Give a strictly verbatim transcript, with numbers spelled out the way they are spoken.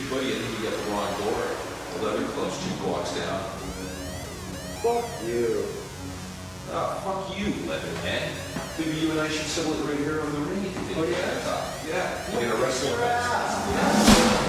buddy, I think you got the wrong door. eleven Club's two blocks down. Fuck you. Ah, fuck you, Leatherhead. Maybe you and I should settle it right here on the ring if you think Oh, you're yeah? gonna talk. Yeah, you gonna wrestle Your ass. Yeah.